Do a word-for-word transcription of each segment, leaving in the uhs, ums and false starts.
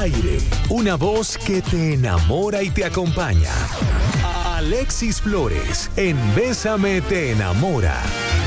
aire, una voz que te enamora y te acompaña. Alexis Flores, en Bésame te enamora.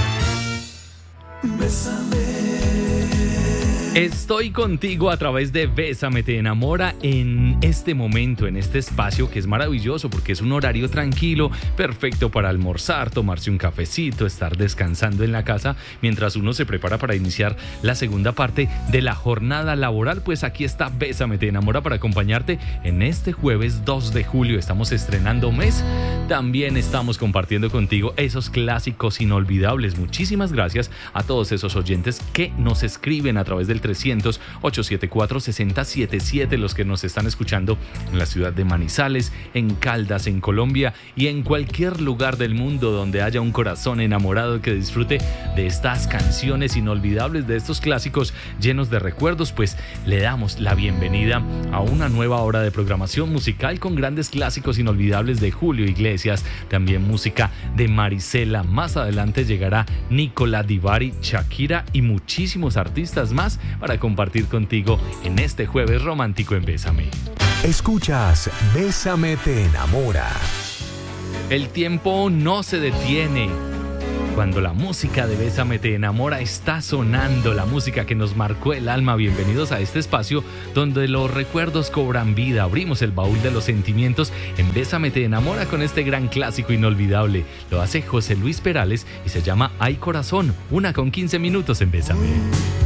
Bésame. Estoy contigo a través de Bésame te enamora en este momento, en este espacio que es maravilloso porque es un horario tranquilo, perfecto para almorzar, tomarse un cafecito, estar descansando en la casa mientras uno se prepara para iniciar la segunda parte de la jornada laboral. Pues aquí está Bésame te enamora para acompañarte en este jueves dos de julio. Estamos estrenando mes, también estamos compartiendo contigo esos clásicos inolvidables. Muchísimas gracias a todos esos oyentes que nos escriben a través del trescientos, ochocientos setenta y cuatro, sesenta setenta y siete, los que nos están escuchando en la ciudad de Manizales, en Caldas, en Colombia y en cualquier lugar del mundo donde haya un corazón enamorado que disfrute de estas canciones inolvidables, de estos clásicos llenos de recuerdos. Pues le damos la bienvenida a una nueva hora de programación musical con grandes clásicos inolvidables de Julio Iglesias, también música de Marisela. Más adelante llegará Nicola Di Bari, Shakira y muchísimos artistas más para compartir contigo en este jueves romántico en Bésame. Escuchas Bésame te enamora. El tiempo no se detiene. Cuando la música de Bésame te enamora está sonando, la música que nos marcó el alma. Bienvenidos a este espacio donde los recuerdos cobran vida. Abrimos el baúl de los sentimientos en Bésame te enamora con este gran clásico inolvidable. Lo hace José Luis Perales y se llama Ay Corazón. Una con quince minutos en Bésame.